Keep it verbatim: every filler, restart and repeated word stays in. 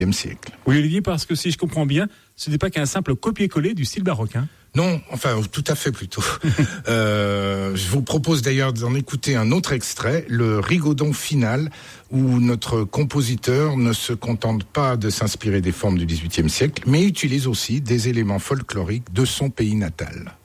siècle. Oui, Olivier, parce que si je comprends bien, ce n'est pas qu'un simple copier-coller du style baroque. Hein. Non, enfin, tout à fait plutôt. euh, je vous propose d'ailleurs d'en écouter un autre extrait, le Rigodon final, où notre compositeur ne se contente pas de s'inspirer des formes du dix-huitième siècle, mais utilise aussi des éléments folkloriques de son pays natal.